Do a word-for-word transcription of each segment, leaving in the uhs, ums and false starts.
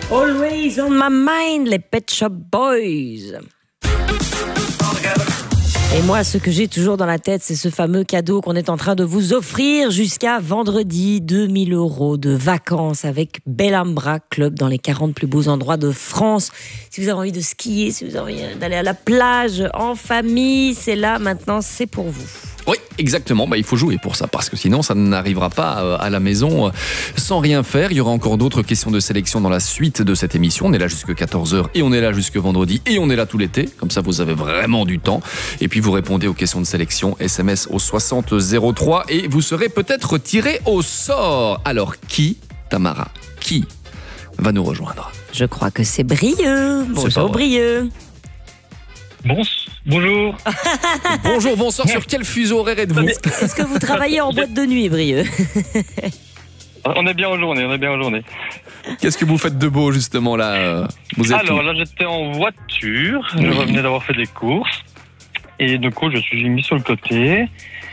Always on my mind, les Pet Shop Boys. Et moi, ce que j'ai toujours dans la tête, c'est ce fameux cadeau qu'on est en train de vous offrir jusqu'à vendredi. deux mille euros de vacances avec Bellambra Club dans les quarante plus beaux endroits de France. Si vous avez envie de skier, si vous avez envie d'aller à la plage, en famille, c'est là maintenant, c'est pour vous. Oui, exactement. Bah, il faut jouer pour ça, parce que sinon, ça n'arrivera pas à la maison sans rien faire. Il y aura encore d'autres questions de sélection dans la suite de cette émission. On est là jusqu'à quatorze heures et on est là jusqu'à vendredi et on est là tout l'été. Comme ça, vous avez vraiment du temps. Et puis, vous répondez aux questions de sélection. S M S au soixante zéro trois et vous serez peut-être tiré au sort. Alors, qui, Tamara, qui va nous rejoindre? Je crois que c'est Brieux. Bonjour Brieux. Bon, bonjour. Bonjour, bonsoir. Sur quel fuseau horaire êtes-vous? Est-ce que vous travaillez en boîte de nuit, Brieux? On est bien en journée, on est bien en journée. Qu'est-ce que vous faites de beau, justement, là? Vous êtes Alors où? là, j'étais en voiture. Je revenais d'avoir fait des courses. Et du coup, je suis mis sur le côté.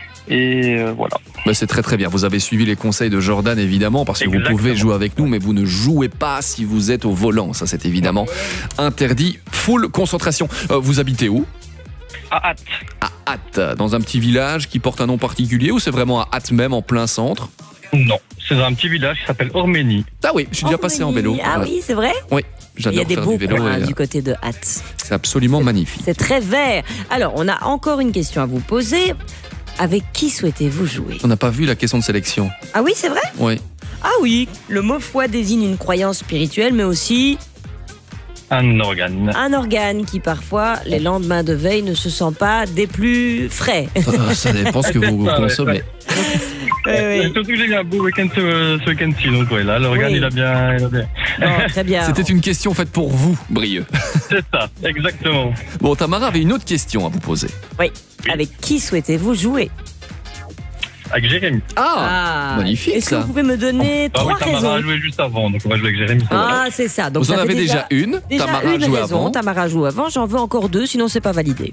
Et euh, voilà. Bah c'est très très bien. Vous avez suivi les conseils de Jordan, évidemment, parce que Exactement. vous pouvez jouer avec nous, mais vous ne jouez pas si vous êtes au volant. Ça, c'est évidemment interdit. Full concentration. Euh, vous habitez où? À hâte. À Hatt, dans un petit village qui porte un nom particulier, ou c'est vraiment à Hatt même, en plein centre? Non, c'est dans un petit village qui s'appelle Orménie. Ah oui, je suis déjà passé en vélo. Ah oui, c'est vrai? Oui, Il y a j'adore des faire beaux du vélo. coins et, du côté de Hatt. C'est absolument magnifique. C'est très vert. Alors, on a encore une question à vous poser. Avec qui souhaitez-vous jouer? On n'a pas vu la question de sélection. Ah oui, c'est vrai? Oui. Ah oui, le mot foi désigne une croyance spirituelle, mais aussi Un organe. un organe qui, parfois, les lendemains de veille, ne se sent pas des plus frais. Ça, ça dépend ce que vous Ah ouais, consommez. Oui, oui. Surtout que j'ai eu un beau week-end ce, ce week-end-ci, donc ouais, là, l'organe, Oui. il a bien... Il a bien... Non, très bien. C'était une question faite pour vous, Brieux. C'est ça, exactement. Bon, Tamara avait une autre question à vous poser. Oui. Avec qui souhaitez-vous jouer? Avec Jérémy. Ah, magnifique, Est-ce que ça. vous pouvez me donner Ah oui, trois Tamara raisons? a joué juste avant, donc on va jouer avec Jérémy. Ah, c'est ça. Donc Vous en ça fait avez déjà une. Déjà Tamara a une joué raison. avant. Tamara joue avant. J'en veux encore deux, sinon c'est pas validé.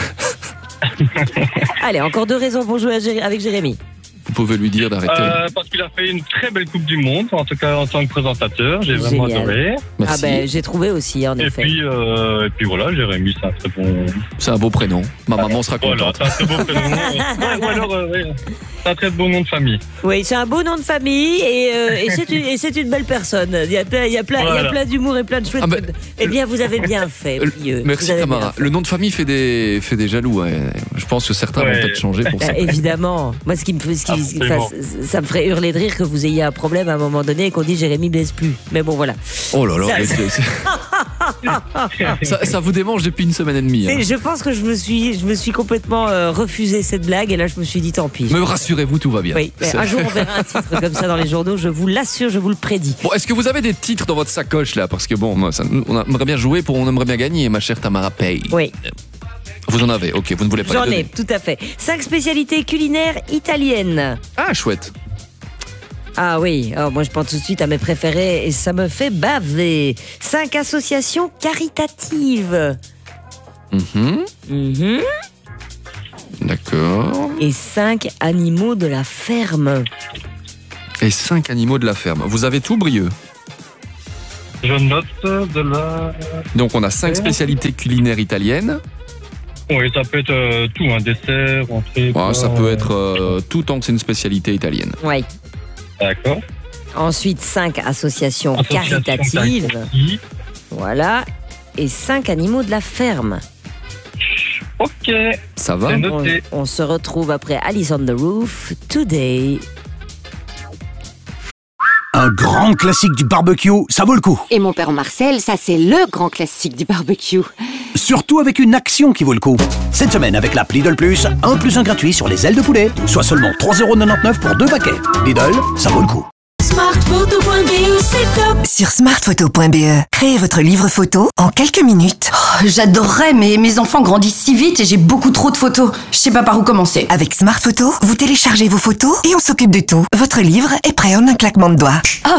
Allez, encore deux raisons pour jouer à Jé- avec Jérémy. Vous pouvez lui dire d'arrêter. Euh, parce qu'il a fait une très belle Coupe du Monde, en tout cas en tant que présentateur. J'ai vraiment Génial. adoré. Merci. Ah ben, j'ai trouvé aussi, en Et effet. puis, euh, et puis voilà, Jérémy, c'est un très bon. C'est un beau prénom. Ma maman sera Voilà, contente. c'est un très beau prénom. Ouais, ou alors, euh, ouais, c'est un très beau nom de famille. Oui, c'est un beau nom de famille et, euh, et c'est une, et c'est une belle personne. Il y a plein, il y a plein, il y a Voilà. plein d'humour et plein de chouettes. Ah ben, eh bien, vous avez bien fait. Euh, Brieux. Merci Vous avez Tamara. bien fait. Le nom de famille fait des, fait des jaloux. Ouais. Je pense que certains Ouais. vont peut-être changer pour ça. Euh, évidemment. Moi, ce qui me fait, ce qui, Absolument. ça, ça me ferait hurler de rire que vous ayez un problème à un moment donné et qu'on dit Jérémy blesse plus. Mais bon, voilà. Oh là là, Ça- mais c'est- c'est- ça, ça vous démange depuis une semaine et demie. hein. Et je pense que je me suis, je me suis complètement euh, refusé cette blague et là, je me suis dit tant pis. Me rassurez-vous, tout va bien. Oui, mais C'est- un jour on verra un titre comme ça dans les journaux, je vous l'assure, je vous le prédis. Bon, est-ce que vous avez des titres dans votre sacoche là? Parce que bon, moi, ça- on aimerait bien jouer, pour, on aimerait bien gagner, ma chère Tamara Pay. Oui, Vous en avez, ok, vous ne voulez pas j'en les ai, donner. tout à fait. Cinq spécialités culinaires italiennes. Ah, chouette. Ah oui, oh, moi je pense tout de suite à mes préférés et ça me fait baver. Cinq associations caritatives. Mhm, Mhm. d'accord. Et cinq animaux de la ferme. Et cinq animaux de la ferme. Vous avez tout, Brieux? Je note de la. Donc on a cinq spécialités culinaires italiennes. Oui, ça peut être euh, tout, un dessert, entrée. Ouais, ça plat, peut euh, être euh, tout tant que c'est une spécialité italienne. Oui. D'accord. Ensuite, cinq associations, Association caritatives. caritative. Voilà. Et cinq animaux de la ferme. Ok. Ça va? C'est On, noté. on se retrouve après Alice on the Roof, Today. Un grand classique du barbecue, ça vaut le coup. Et mon père Marcel, ça c'est le grand classique du barbecue. Surtout avec une action qui vaut le coup. Cette semaine, avec l'app Lidl Plus, un plus un gratuit sur les ailes de poulet, soit seulement trois euros quatre-vingt-dix-neuf pour deux paquets. Lidl, ça vaut le coup. Smartphoto point b e, c'est top. Sur smartphoto point b e, créez votre livre photo en quelques minutes. Oh, j'adorerais, mais mes enfants grandissent si vite et j'ai beaucoup trop de photos. Je sais pas par où commencer. Avec Smartphoto, vous téléchargez vos photos et on s'occupe de tout. Votre livre est prêt en un claquement de doigts.